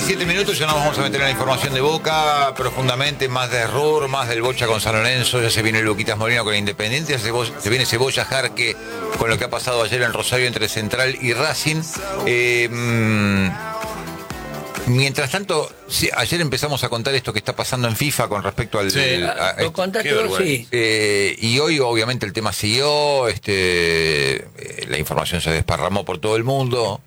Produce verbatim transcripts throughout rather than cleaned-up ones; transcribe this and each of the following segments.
diecisiete minutos, ya nos vamos a meter en la información de Boca profundamente, más de Rur, más del Bocha con San Lorenzo, ya se viene Luquitas Molino con Independiente, se, se viene Cebolla Jarque con lo que ha pasado ayer en Rosario entre Central y Racing. Eh, mmm, mientras tanto, sí, ayer empezamos a contar esto que está pasando en FIFA con respecto al... Sí, el, a, lo contaste vos, sí. Eh, y hoy obviamente el tema siguió, este, eh, la información se desparramó por todo el mundo.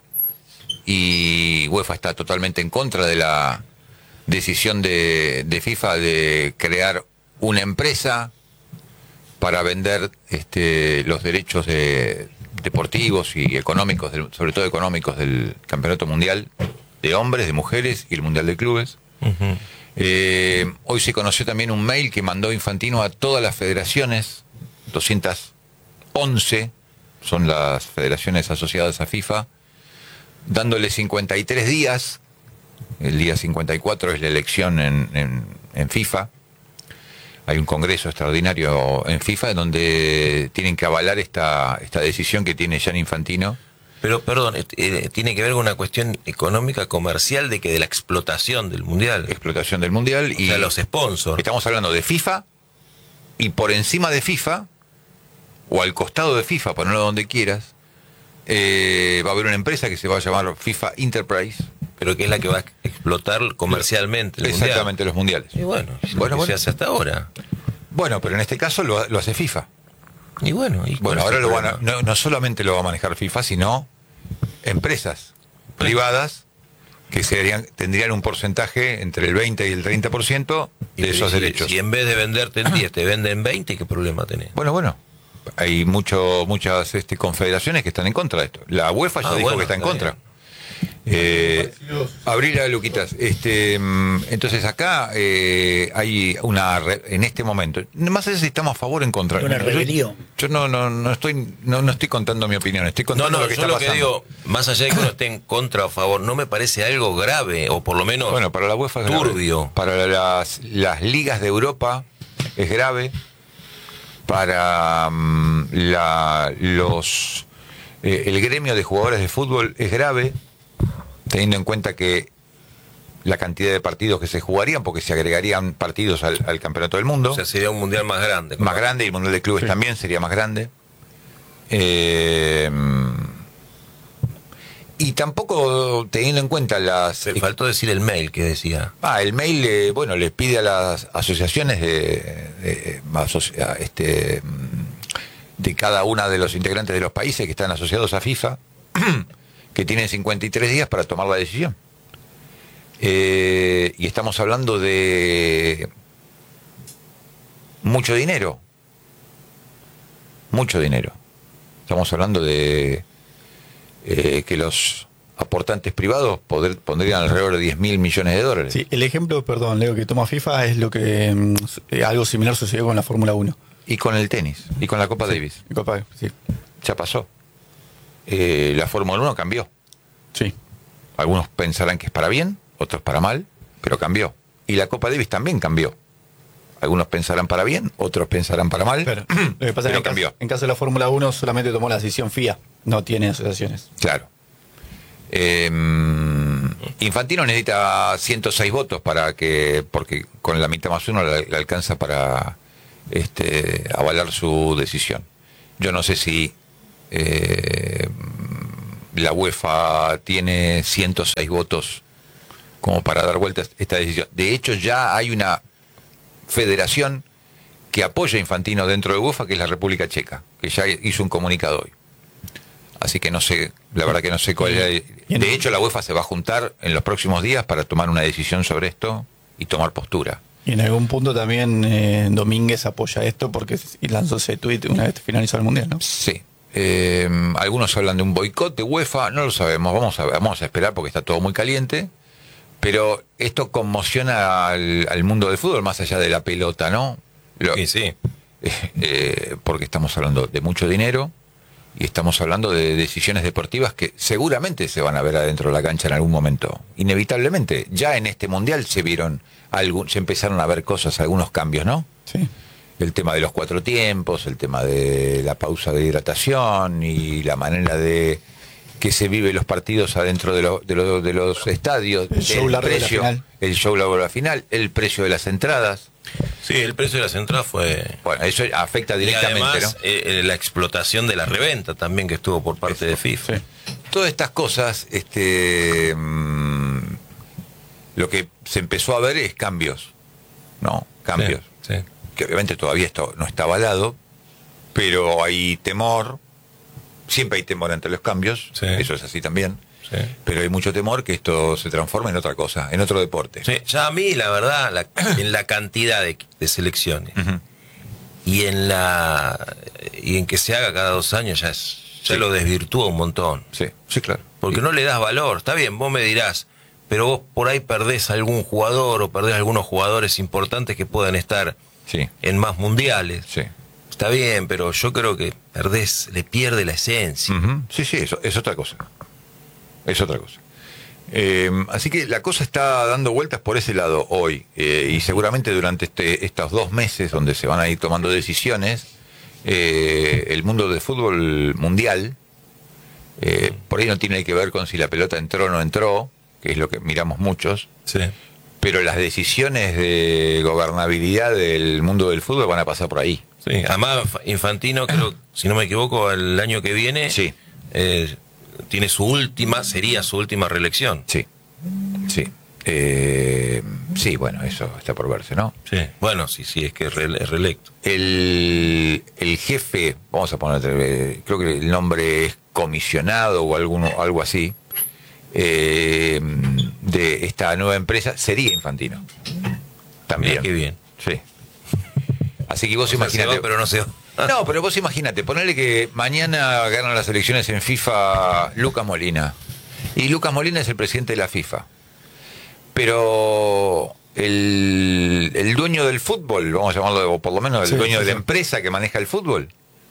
Y UEFA está totalmente en contra de la decisión de, de FIFA de crear una empresa para vender este, los derechos de, deportivos y económicos, del, sobre todo económicos, del Campeonato Mundial de Hombres, de Mujeres y el Mundial de Clubes. Uh-huh. Eh, hoy se conoció también un mail que mandó Infantino a todas las federaciones, doscientas once son las federaciones asociadas a FIFA, dándole cincuenta y tres días, el día cincuenta y cuatro es la elección en, en, en FIFA, hay un congreso extraordinario en FIFA donde tienen que avalar esta, esta decisión que tiene Gianni Infantino. Pero, perdón, eh, tiene que ver con una cuestión económica, comercial, de que de la explotación del Mundial. Explotación del Mundial. O y sea, los sponsors. Estamos hablando de FIFA, y por encima de FIFA, o al costado de FIFA, ponerlo donde quieras, Eh, va a haber una empresa que se va a llamar FIFA Enterprise, pero que es la que va a explotar comercialmente el exactamente mundial. Los mundiales. Y bueno, es bueno, lo que bueno. se hace hasta ahora. Bueno, pero en este caso lo, lo hace FIFA. Y bueno, y bueno, ahora lo van a, no, no solamente lo va a manejar FIFA, sino empresas privadas que serían, tendrían un porcentaje entre el veinte y el treinta por ciento de y esos si, derechos. Si en vez de venderte en diez te venden veinte, ¿qué problema tenés? Bueno, bueno. Hay mucho, muchas este, confederaciones que están en contra de esto. La UEFA ya ah, dijo bueno, que está en está contra. Eh, Abrila, Luquitas. Este, entonces acá eh, hay una, en este momento, más allá si estamos a favor o en contra. Una rebelión. Yo, yo no, no, no estoy, no, no estoy contando mi opinión, estoy contando no, no, lo que yo está lo pasando. que digo, más allá de que uno esté en contra o a favor, no me parece algo grave, o por lo menos bueno, para la UEFA es turbio. Grave. Para las, las ligas de Europa es grave. Para um, la, los eh, el gremio de jugadores de fútbol es grave, teniendo en cuenta que la cantidad de partidos que se jugarían, porque se agregarían partidos al, al campeonato del mundo. O sea, sería un mundial más grande. Más grande, y el mundial de clubes sí. también sería más grande. Eh, y tampoco teniendo en cuenta las... Se faltó decir el mail que decía. Ah, el mail, eh, bueno, les pide a las asociaciones de, de, asocia, este, de cada una de los integrantes de los países que están asociados a FIFA, que tienen cincuenta y tres días para tomar la decisión. Eh, y estamos hablando de mucho dinero. Mucho dinero. Estamos hablando de... Eh, que los aportantes privados poder, pondrían alrededor de diez mil millones de dólares. Sí, el ejemplo, perdón, Leo, que toma FIFA es lo que eh, algo similar sucedió con la Fórmula uno. Y con el tenis, y con la Copa sí, Davis. Copa, sí. Ya pasó. Eh, la Fórmula uno cambió. Sí. Algunos pensarán que es para bien, otros para mal, pero cambió. Y la Copa Davis también cambió. Algunos pensarán para bien, otros pensarán para mal, pero, lo que pasa pero es que cambió. En caso, en caso de la Fórmula uno solamente tomó la decisión F I A, no tiene asociaciones. Claro. Eh, Infantino necesita ciento seis votos para que, porque con la mitad más uno le, le alcanza para este, avalar su decisión. Yo no sé si eh, la UEFA tiene ciento seis votos como para dar vuelta a esta decisión. De hecho, ya hay una federación que apoya a Infantino dentro de UEFA, que es la República Checa, que ya hizo un comunicado hoy. Así que no sé, la verdad que no sé cuál es. De hecho, la UEFA se va a juntar en los próximos días para tomar una decisión sobre esto y tomar postura. Y en algún punto también eh, Domínguez apoya esto porque lanzó ese tuit una vez finalizó el Mundial, ¿no? Sí. Eh, algunos hablan de un boicot de UEFA, no lo sabemos, vamos a, vamos a esperar porque está todo muy caliente. Pero esto conmociona al, al mundo del fútbol más allá de la pelota, ¿no? Lo, sí, sí. Eh, eh, porque estamos hablando de mucho dinero y estamos hablando de decisiones deportivas que seguramente se van a ver adentro de la cancha en algún momento. Inevitablemente. Ya en este mundial se vieron, algún, se empezaron a ver cosas, algunos cambios, ¿no? Sí. El tema de los cuatro tiempos, el tema de la pausa de hidratación y la manera de que se vive los partidos adentro de, lo, de, lo, de los estadios, el show el largo precio, de la final. el show largo de la final, el precio de las entradas. Sí, el precio de las entradas fue... Bueno, eso afecta Y directamente, además, ¿no? eh, la explotación de la reventa también que estuvo por parte de FIFA. Sí. Todas estas cosas, este, mmm, lo que se empezó a ver es cambios, ¿no? Cambios. Sí, sí. Que obviamente todavía esto no está avalado, pero hay temor, siempre hay temor ante los cambios, Sí. eso es así también, Sí. pero hay mucho temor que esto se transforme en otra cosa, en otro deporte. Sí, ya a mí, la verdad, la- en la cantidad de, de selecciones Ujú. y en la y en que se haga cada dos años ya, es, ya Sí. lo desvirtúa un montón. Sí, sí, claro. Porque no le das valor. Está bien, vos me dirás, pero vos por ahí perdés algún jugador o perdés algunos jugadores importantes que puedan estar Sí, en más mundiales. sí. Está bien, pero yo creo que perdés, le pierde la esencia. Ujú. Sí, sí, eso es otra cosa. Es otra cosa. Eh, así que la cosa está dando vueltas por ese lado hoy, eh, y seguramente durante este, estos dos meses donde se van a ir tomando decisiones, eh, el mundo del fútbol mundial, eh, por ahí no tiene que ver con si la pelota entró o no entró, que es lo que miramos muchos, Sí. pero las decisiones de gobernabilidad del mundo del fútbol van a pasar por ahí. Sí, además Infantino, creo, si no me equivoco, el año que viene Sí. eh, tiene su última, sería su última reelección. Sí, sí. Eh, sí, bueno, eso está por verse, ¿no? Sí. Bueno, sí, sí, es que es re- es reelecto. El, el jefe, vamos a poner, eh, creo que el nombre es comisionado o alguno, algo así, eh, de esta nueva empresa sería Infantino. También. Mirá qué bien. Sí. Así que vos O sea, se imaginate. va, pero no se va. No, pero vos imagínate, ponerle que mañana ganan las elecciones en FIFA Lucas Molina. Y Lucas Molina es el presidente de la FIFA. Pero el, el dueño del fútbol, vamos a llamarlo, o por lo menos el Sí, dueño sí, de la sí. empresa que maneja el fútbol,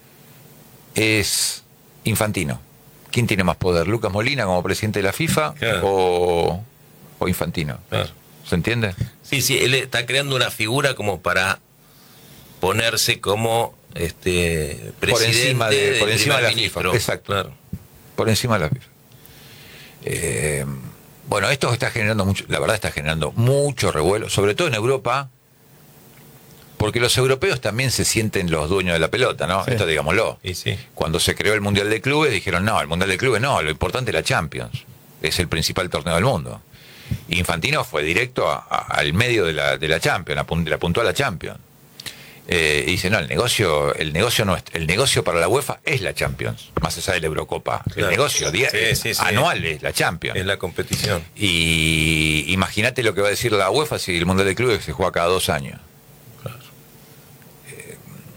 es Infantino. ¿Quién tiene más poder? ¿Lucas Molina como presidente de la FIFA Claro. o, o Infantino? Claro. ¿Se entiende? Sí, sí, él está creando una figura como para ponerse como este presidente Por encima de- del por encima de la primer FIFA, ministro. exacto. Claro. Por encima de la FIFA. Eh, bueno, esto está generando mucho, la verdad está generando mucho revuelo, sobre todo en Europa, porque los europeos también se sienten los dueños de la pelota, ¿no? Sí. Esto digámoslo. Y sí. Cuando se creó el Mundial de Clubes dijeron, no, el Mundial de Clubes no, lo importante es la Champions, es el principal torneo del mundo. Infantino fue directo a- a- al medio de la, de la Champions, apun- le apuntó a la Champions. Eh, y dice, no, el negocio, el negocio no es, el negocio para la UEFA es la Champions, más allá de la Eurocopa. Claro. El negocio dia- Sí, sí, sí. anual es la Champions. Es la competición. Y imagínate lo que va a decir la UEFA si el Mundial de Clubes se juega cada dos años. Claro. Eh,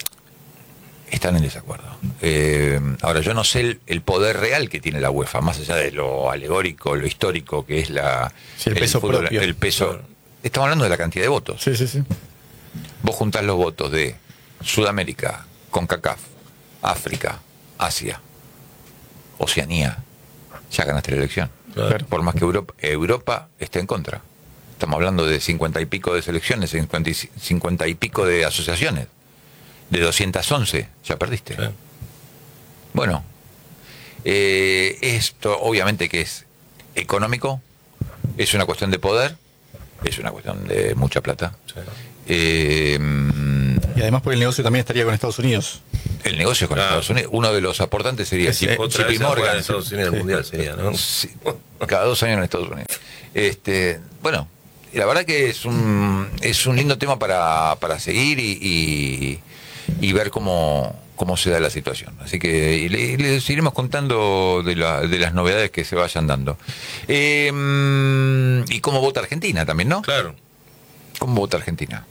están en desacuerdo. Eh, ahora, yo no sé el, el poder real que tiene la UEFA, más allá de lo alegórico, lo histórico que es la Sí, el peso propio. el peso. Estamos hablando de la cantidad de votos. Sí, sí, sí. Vos juntás los votos de Sudamérica, CONCACAF, África, Asia, Oceanía, ya ganaste la elección. Claro. Por más que Europa, Europa esté en contra. Estamos hablando de cincuenta y pico de selecciones, cincuenta y, cincuenta y pico de asociaciones. De doscientas once, ya perdiste. Sí. Bueno, eh, esto obviamente que es económico, es una cuestión de poder, es una cuestión de mucha plata. Sí. Eh, Y además porque el negocio también estaría con Estados Unidos. el negocio con Ah. Estados Unidos, uno de los aportantes sería Sí, J P Otra vez a jugar en Morgan. Estados Unidos el Mundial sería, ¿no? Sí, cada dos años en Estados Unidos. Este, bueno, la verdad que es un es un lindo tema para, para seguir y, y, y ver cómo, cómo se da la situación. Así que y le, le seguiremos contando de, la, de las novedades que se vayan dando. Eh, y cómo vota Argentina también, ¿no? Claro. ¿Cómo vota Argentina?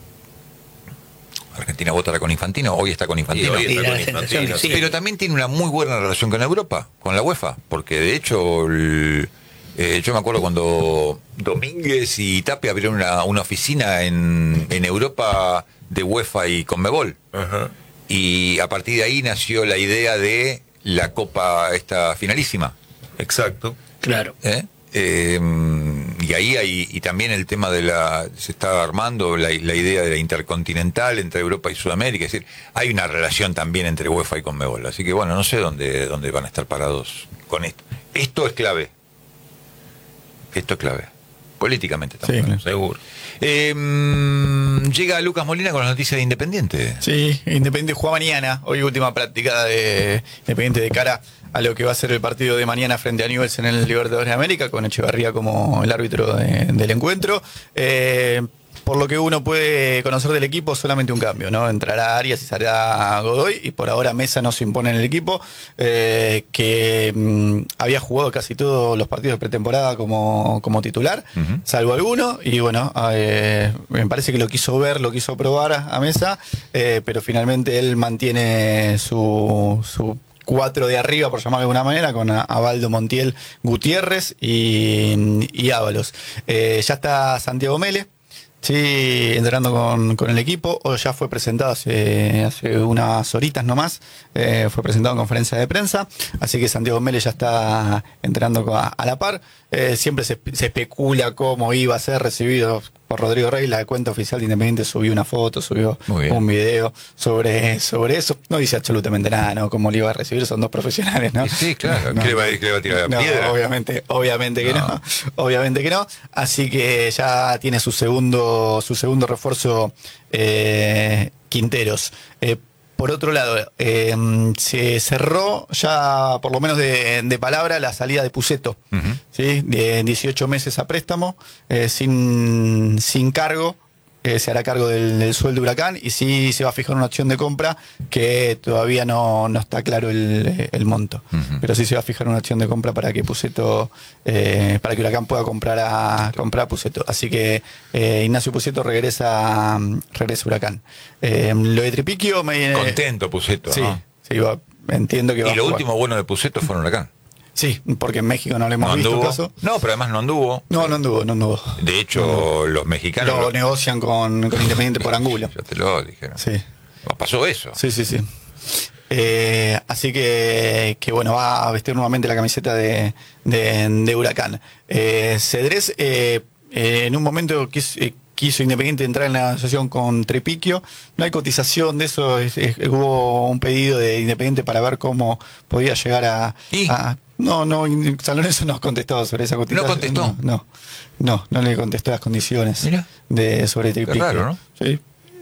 Argentina votará con Infantino, hoy está con Y Infantino. hoy Y está da con la sensación Infantino, que sí. sí. Pero también tiene una muy buena relación con Europa, con la UEFA, porque de hecho el- eh, yo me acuerdo cuando Domínguez y Tapia abrieron una, una oficina en, en Europa de UEFA y Conmebol, Ajá. y a partir de ahí nació la idea de la Copa esta finalísima, Exacto. Claro. ¿eh? Eh, y ahí hay, y también el tema de la, se está armando la, la idea de la intercontinental entre Europa y Sudamérica, es decir, hay una relación también entre UEFA y Conmebol, así que bueno, no sé dónde, dónde van a estar parados con esto. Esto es clave, esto es clave, políticamente también. Sí, claro. Seguro. Eh, llega Lucas Molina con las noticias de Independiente. Sí, Independiente juega mañana, hoy última práctica de Independiente de cara a lo que va a ser el partido de mañana frente a Newell's en el Libertadores de América, con Echevarría como el árbitro de, del encuentro. Eh, por lo que uno puede conocer del equipo, solamente un cambio, ¿no? Entrará Arias y saldrá Godoy, y por ahora Mesa no se impone en el equipo, eh, que mmm, había jugado casi todos los partidos de pretemporada como, como titular, uh-huh. salvo alguno, y bueno, eh, me parece que lo quiso ver, lo quiso probar a, a Mesa, eh, pero finalmente él mantiene su... su cuatro de arriba, por llamarlo de alguna manera, con Abaldo, Montiel, Gutiérrez y, y Ábalos. Eh, ya está Santiago Mele, sí, entrenando con, con el equipo, o ya fue presentado hace, hace unas horitas nomás, eh, fue presentado en conferencia de prensa, así que Santiago Mele ya está entrenando a, a la par. Eh, siempre se, se especula cómo iba a ser recibido por Rodrigo Rey. La cuenta oficial de Independiente subió una foto, subió un video sobre, sobre eso. No dice absolutamente nada, ¿no? Cómo le iba a recibir, son dos profesionales, ¿no? Sí, claro. No, ¿Qué le va a, qué le va a tirar la no, piedra? Obviamente, obviamente que no. no. Obviamente que no. Así que ya tiene su segundo, su segundo refuerzo eh, Quinteros. Eh, Por otro lado, eh, se cerró ya, por lo menos de, de palabra, la salida de Pusetto, uh-huh. ¿sí? De dieciocho meses a préstamo, eh, sin, sin cargo, eh, se hará cargo del, del sueldo de Huracán, y sí se va a fijar una opción de compra que todavía no, no está claro el, el monto, uh-huh. pero sí se va a fijar una opción de compra para que Pusetto, eh, para que Huracán pueda comprar a, comprar a Pusetto. Así que eh, Ignacio Pusetto regresa, regresa a Huracán. Eh, lo de Tripiquio me... Contento Pusetto, sí, ¿no? Sí, va, entiendo que va y a lo jugar. último bueno de Pusetto fue en Huracán. Sí, porque en México no le hemos no visto anduvo. caso. No, pero además no anduvo. No, no anduvo, no anduvo. De hecho, no anduvo. los mexicanos... Lo lo... negocian con, con Independiente por Angulo. Ya te lo dijeron. Sí. Pasó eso. Sí, sí, sí. Eh, así que, que, bueno, va a vestir nuevamente la camiseta de, de, de Huracán. Eh, Cedrés, eh, eh, en un momento quiso, eh, quiso Independiente entrar en la asociación con Trepiquio. No hay cotización de eso. Es, es, hubo un pedido de Independiente para ver cómo podía llegar a... a no, no, San Lorenzo no ha contestado sobre esa cotización. ¿No contestó? No, no, no le contestó las condiciones. Mira. De sobre Trepiquio. Qué raro, ¿no? Sí.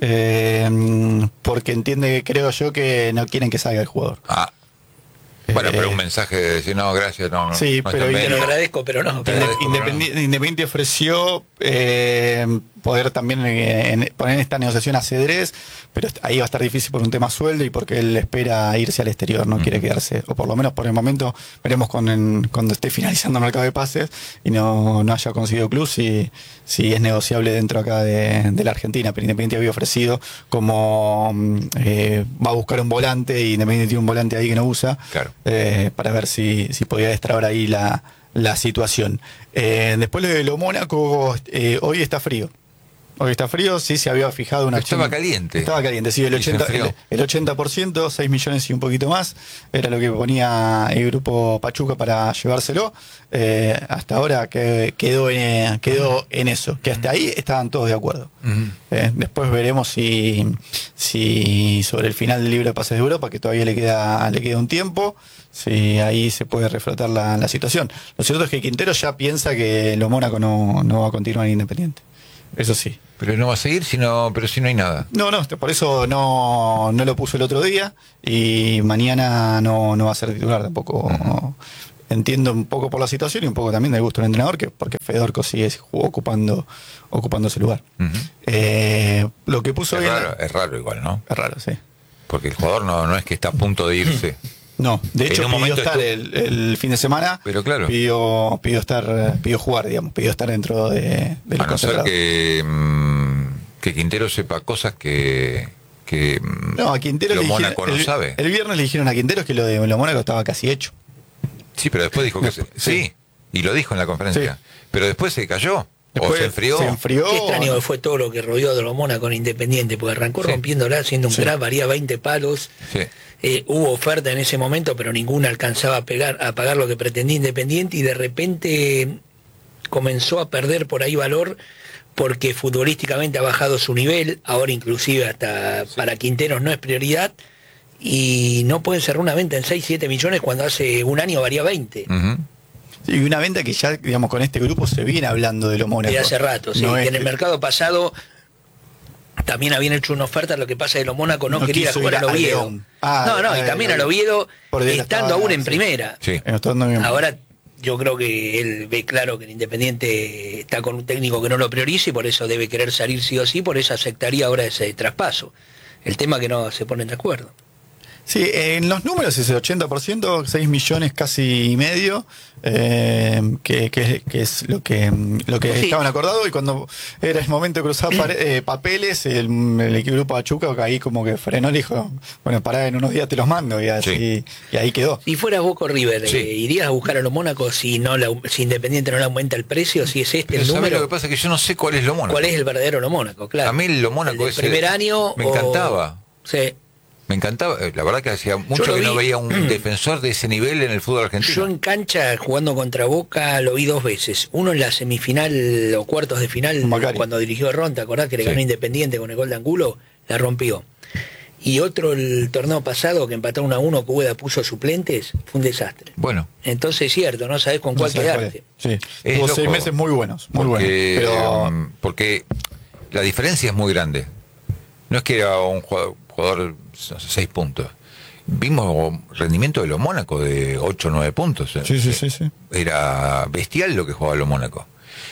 Eh, porque entiende, creo yo, que no quieren que salga el jugador. Ah. Bueno, Eh, pero un mensaje de decir, no, gracias, no. Sí, no pero está Te lo bien. agradezco, pero no. Te agradezco, Independi- pero no. Independiente ofreció eh, poder también eh, en- poner en esta negociación a Cedrés, pero ahí va a estar difícil por un tema sueldo y porque él espera irse al exterior, no Mm. quiere quedarse, o por lo menos por el momento, veremos con en- cuando esté finalizando el mercado de pases y no, no haya conseguido club si, si es negociable dentro acá de, de la Argentina. Pero Independiente había ofrecido como mm, eh, va a buscar un volante, y Independiente tiene un volante ahí que no usa, Claro. eh, para ver si, si podía destrabar ahí la, la situación. Eh, después lo de lo Mónaco, eh, hoy está frío. Hoy está frío, sí se había fijado una Estaba acción- caliente. Estaba caliente, sí, el Y se ochenta, enfrió. el, el ochenta por ciento, seis millones y un poquito más, era lo que ponía el grupo Pachuca para llevárselo. Eh, hasta ahora que, quedó, en, quedó en eso, que hasta ahí estaban todos de acuerdo. Ujú. Eh, después veremos si, si sobre el final del libro de pases de Europa, que todavía le queda, le queda un tiempo, si ahí se puede reflotar la, la situación. Lo cierto es que Quintero ya piensa que lo Mónaco no, no va a continuar en Independiente. Eso sí. Pero no va a seguir, sino, pero si no hay nada. No, no, por eso no, no lo puso el otro día, y mañana no, no va a ser titular tampoco. Uh-huh. Entiendo un poco por la situación y un poco también del gusto del entrenador, que porque Fedorco sigue ocupando, ocupando ese lugar. Uh-huh. Eh, lo que puso Es bien... raro, es raro igual, ¿no? Es raro, sí. Porque el jugador no, no es que está a punto de irse. No, de En hecho un pidió momento estar estuvo- el, el fin de semana, Pero claro. pidió, pidió estar, pidió jugar, digamos, pidió estar dentro de, de los A no ser concentrados. que, mm, que Quintero sepa cosas que, que mm, No, a Quintero lo le dijeron- Mónaco no el, sabe. el viernes le dijeron a Quinteros que lo de lo Mónaco estaba casi hecho. Sí, pero después dijo que se- Sí. sí, y lo dijo en la conferencia. Sí. Pero después se cayó, Después o se enfrió. Se enfrió. Qué extraño que fue todo lo que rodeó de Lomona con Independiente, porque arrancó Sí. rompiéndola, haciendo un Sí. crack, varía veinte palos. Sí. Eh, hubo oferta en ese momento, pero ninguna alcanzaba a pegar a pagar lo que pretendía Independiente, y de repente comenzó a perder por ahí valor porque futbolísticamente ha bajado su nivel, ahora inclusive hasta sí. para Quinteros no es prioridad, y no pueden cerrar una venta en seis, siete millones cuando hace un año valía veinte. Uh-huh. Sí, y una venta que ya, digamos, con este grupo se viene hablando de lo Mónaco. De hace rato, sí. No en es el que... mercado pasado también habían hecho una oferta, lo que pasa es que lo Mónaco no, no quería ir a jugar al Oviedo. Ah, no, no, y también al Oviedo, estando aún en sí. primera. Sí. Ahora yo creo que él ve claro que el Independiente está con un técnico que no lo prioriza y por eso debe querer salir sí o sí, por eso aceptaría ahora ese traspaso. El tema que no se ponen de acuerdo. Sí, en los números ese ochenta por ciento, seis millones casi y medio, eh, que, que, que es lo que lo que sí. estaban acordados, y cuando era el momento de cruzar pare, eh, papeles, el, el grupo Pachuca ahí como que frenó y dijo, bueno, pará, en unos días te los mando, y así sí. y ahí quedó. Si fueras Boca River, sí. eh, ¿irías a buscar a los Mónacos si no la, si Independiente no le aumenta el precio, si es este Pero el número? Lo que pasa es que yo no sé cuál es lo Mónaco. ¿Cuál es el verdadero lo Mónaco? Claro. A mí lo Mónaco es el primer año me encantaba. O... Sí. Me encantaba, la verdad que hacía mucho que vi, no veía un defensor de ese nivel en el fútbol argentino. Yo en cancha, jugando contra Boca, lo vi dos veces. Uno en la semifinal o cuartos de final, Macari. Cuando dirigió a Ron, ¿te acordás que le ganó sí. Independiente con el gol de Angulo? La rompió. Y otro el torneo pasado, que empató uno a uno, que Ueda puso suplentes, fue un desastre. Bueno. Entonces es cierto, no sabés con no cuál quedarte. Sí, tuvo seis meses muy buenos, muy porque, buenos. Pero... porque la diferencia es muy grande. No es que era un jugador, jugador seis puntos. Vimos rendimiento de los Mónaco de ocho o nueve puntos. Sí, sí, sí, sí. Era bestial lo que jugaba los Mónaco.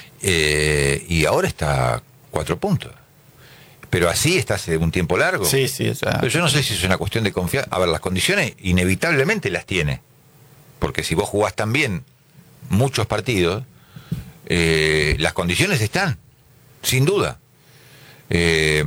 Eh, y ahora está cuatro puntos. Pero así está hace un tiempo largo. Sí, sí. O sea... Pero yo no sé si es una cuestión de confianza. A ver, las condiciones inevitablemente las tiene. Porque si vos jugás tan bien muchos partidos, eh, las condiciones están, sin duda. Eh,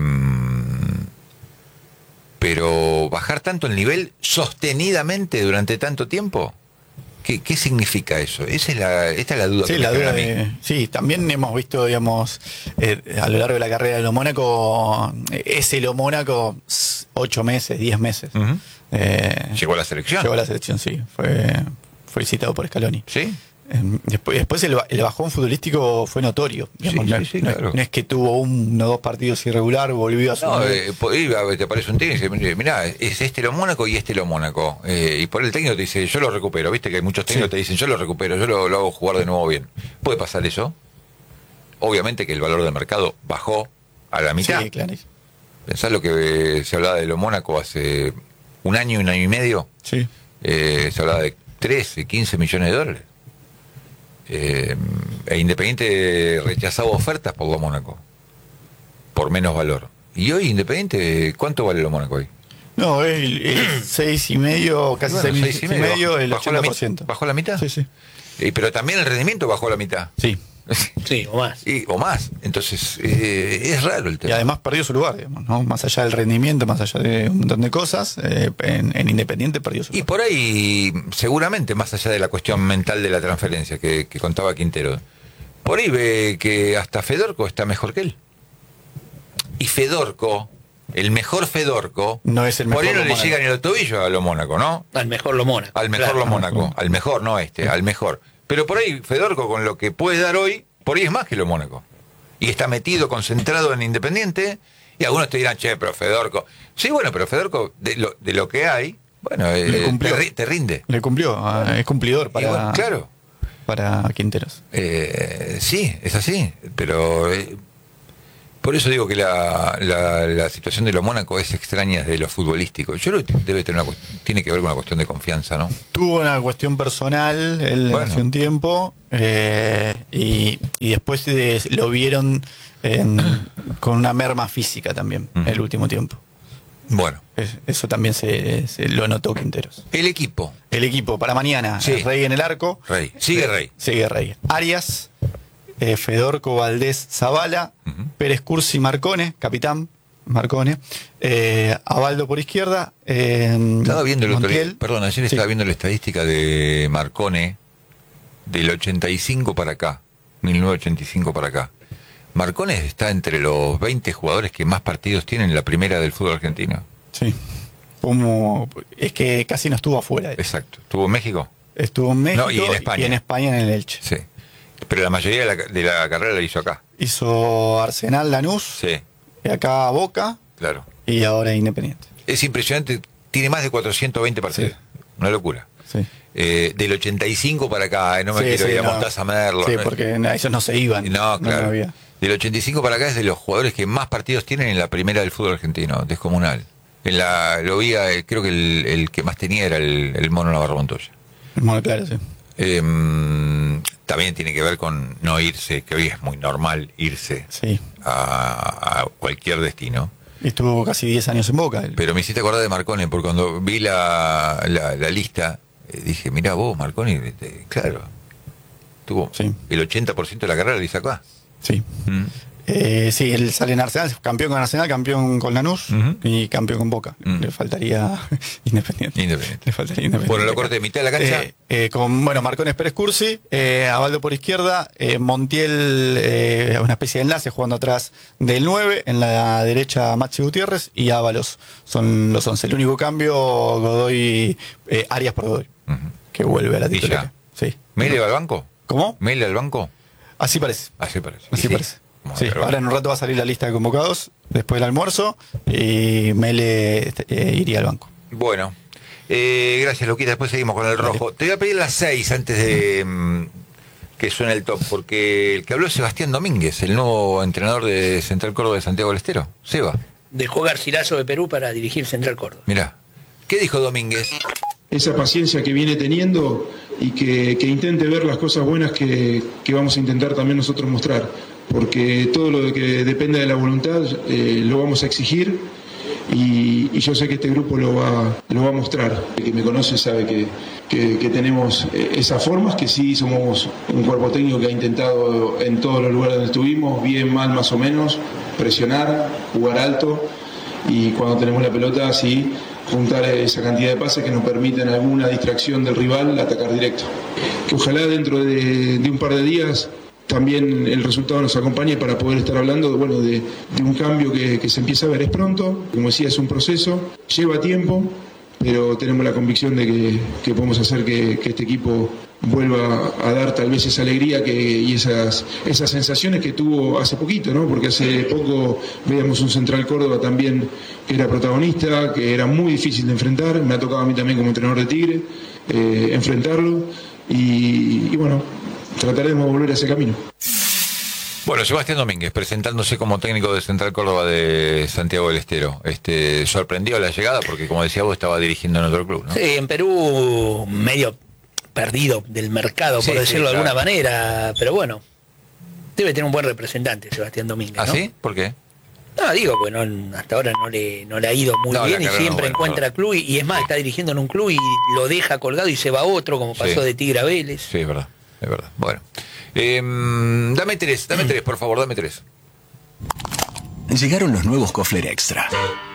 pero bajar tanto el nivel sostenidamente durante tanto tiempo, ¿qué, qué significa eso? Esa es la, esta es la duda sí, que la me duda a mí. De, sí, también hemos visto, digamos, eh, a lo largo de la carrera de lo Mónaco, ese lo Mónaco, ocho meses, diez meses. Uh-huh. eh, ¿Llegó a la selección? Llegó a la selección, sí. Fue, fue citado por Scaloni. ¿Sí? Después, después el, el bajón futbolístico fue notorio. Digamos, sí, no, sí, sí, no, claro. no es que tuvo uno o dos partidos irregular, volvió a su. No, eh, te aparece un técnico y dice, mirá, es este lo Mónaco y este lo Mónaco. Eh, y por el técnico te dice, yo lo recupero. Viste que hay muchos técnicos que sí. te dicen, yo lo recupero, yo lo, lo hago jugar de nuevo bien. ¿Puede pasar eso? Obviamente que el valor de mercado bajó a la mitad. Sí, claro. Pensás lo que eh, se hablaba de lo Mónaco hace un año, un año y medio. Sí. Eh, se hablaba de trece, quince millones de dólares. Eh, e Independiente rechazaba ofertas por lo Mónaco por menos valor. Y hoy Independiente, ¿cuánto vale lo Mónaco hoy? No, el, el seis y medio, casi bueno, seis, seis y medio, medio el bajó ochenta por ciento. La, ¿Bajó la mitad? Sí, sí. Eh, pero también el rendimiento bajó la mitad. Sí. Sí, o más. Y, o más. Entonces, eh, es raro el tema. Y además perdió su lugar, digamos, ¿no? Más allá del rendimiento, más allá de un montón de cosas, eh, en, en Independiente perdió su lugar. Y por ahí, seguramente, más allá de la cuestión mental de la transferencia que, que contaba Quintero, por ahí ve que hasta Fedorco está mejor que él. Y Fedorco, el mejor Fedorco, no es el mejor por ahí no le Mónaco. llega ni el tobillo a lo Mónaco, ¿no? Al mejor lo Mónaco. Al mejor claro. lo Mónaco. Al mejor, no este, al mejor. Pero por ahí Fedorco, con lo que puede dar hoy, por ahí es más que lo Mónaco. Y está metido, concentrado en Independiente. Y algunos te dirán, che, pero Fedorco. Sí, bueno, pero Fedorco, de lo, de lo que hay, bueno, eh, te, te rinde. Le cumplió, uh, es cumplidor para, bueno, claro. para Quinteros. Eh, sí, es así. Pero eh, por eso digo que la, la, la situación de lo Mónaco es extraña desde lo futbolístico. Yo creo que debe tener una, tiene que ver con una cuestión de confianza, ¿no? Tuvo una cuestión personal él bueno. hace un tiempo eh, y, y después de, lo vieron en, con una merma física también uh-huh. el último tiempo. Bueno. Es, eso también se, se lo notó Quinteros. El equipo. El equipo para mañana. Sí. Rey en el arco. Rey. Sigue Rey. Sigue Rey. Arias. Eh, Fedorco, Valdés, Zavala, uh-huh. Pérez Cursi, Marcone, capitán Marcone, eh, Abaldo por izquierda, eh, estaba viendo el otro día, Montiel. perdón, ayer sí. estaba viendo la estadística de Marcone del ochenta y cinco para acá, mil novecientos ochenta y cinco para acá. Marcone está entre los veinte jugadores que más partidos tienen en la primera del fútbol argentino. Sí, como es que casi no estuvo afuera. Exacto, ¿estuvo en México? Estuvo en México no, y en España. Y en España en el Elche. Sí. Pero la mayoría de la, de la carrera la hizo acá. Hizo Arsenal, Lanús, Sí, y acá Boca, claro. y ahora Independiente. Es impresionante, tiene más de cuatrocientos veinte partidos. Sí. Una locura. Sí, Eh, del ochenta y cinco para acá, eh, no me Sí, quiero sí, ir a no. Mostaza Merlo. sí no, porque no, ellos no se iban. no, claro. no había. Del ochenta y cinco para acá es de los jugadores que más partidos tienen en la primera del fútbol argentino, descomunal. En la, lo vi, eh, creo que el, el que más tenía era el, el Mono Navarro Montoya. Bueno, claro, sí. Eh, también tiene que ver con no irse, que hoy es muy normal irse Sí. a, a cualquier destino. Y estuvo casi diez años en Boca. él. Pero me hiciste acordar de Marconi, porque cuando vi la, la, la lista, eh, dije, mirá vos, Marconi, este, claro, tuvo Sí. el ochenta por ciento de la carrera lo hizo acá. Sí. Mm. Eh, sí, él sale en Arsenal, campeón con Arsenal, campeón con Lanús Ujú. y campeón con Boca. Mm. Le faltaría Independiente. Independiente. Le faltaría Independiente. Bueno, lo corté, mitad de la cancha. Eh, eh, con, bueno, Marcones Pérez Cursi, eh, Abaldo por izquierda, eh, Montiel, eh, una especie de enlace jugando atrás del nueve, en la derecha Maxi Gutiérrez y Ábalos son los once. El único cambio, Godoy, eh, Arias por Godoy, Ujú. que vuelve a la Y ya. titularidad. Sí. ¿Mele va al banco? ¿Cómo? ¿Mele al banco? Así parece. Así parece. Así ¿Y sí? parece. Vamos a Sí, ver, vamos. ahora en un rato va a salir la lista de convocados después del almuerzo y Mele este, eh, iría al banco. Bueno, eh, gracias Luquita, después seguimos con el rojo. Te voy a pedir las seis antes de mm, que suene el top, porque el que habló es Sebastián Domínguez, el nuevo entrenador de Central Córdoba de Santiago del Estero. Seba, Dejó Garcilaso de Perú para dirigir Central Córdoba. mirá, ¿qué dijo Domínguez? Esa paciencia que viene teniendo y que, que intente ver las cosas buenas que, que vamos a intentar también nosotros mostrar, porque todo lo que depende de la voluntad eh, lo vamos a exigir y, y yo sé que este grupo lo va, lo va a mostrar. El que me conoce sabe que, que, que tenemos eh, esas formas, que sí somos un cuerpo técnico que ha intentado en todos los lugares donde estuvimos, bien, mal, más o menos, presionar, jugar alto y cuando tenemos la pelota sí juntar esa cantidad de pases que nos permiten alguna distracción del rival atacar directo. Que ojalá dentro de, de un par de días también el resultado nos acompañe para poder estar hablando bueno, de, de un cambio que, que se empieza a ver. Es pronto, como decía, es un proceso, lleva tiempo, pero tenemos la convicción de que, que podemos hacer que, que este equipo vuelva a dar tal vez esa alegría que, y esas, esas sensaciones que tuvo hace poquito, ¿no? Porque hace poco veíamos un Central Córdoba también que era protagonista, que era muy difícil de enfrentar, me ha tocado a mí también como entrenador de Tigre eh, enfrentarlo y, y bueno, trataremos de volver a ese camino. Bueno, Sebastián Domínguez, presentándose como técnico de Central Córdoba de Santiago del Estero. Este, sorprendió la llegada porque, como decía vos, estaba dirigiendo en otro club, ¿no? Sí, en Perú medio perdido del mercado, Sí, por sí, decirlo de claro. alguna manera, pero bueno, debe tener un buen representante Sebastián Domínguez, ¿Ah, ¿no? sí? ¿Por qué? No, digo, pues no, hasta ahora no le, no le ha ido muy No, la bien y carrera no, siempre bueno, encuentra no. club y, y es más, está dirigiendo en un club y lo deja colgado y se va a otro, como pasó Sí. de Tigre a Vélez. Sí, es verdad, es verdad. Bueno, eh, dame tres, dame tres, por favor, dame tres. Llegaron los nuevos Kofler Extra.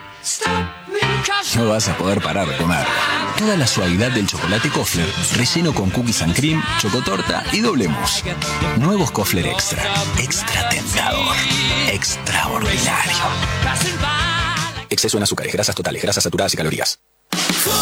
No vas a poder parar de comer. Toda la suavidad del chocolate Kofler, relleno con cookies and cream, chocotorta y doble mousse. Nuevos Kofler Extra. Extra tentador. Extraordinario. Exceso en azúcares, grasas totales, grasas saturadas y calorías.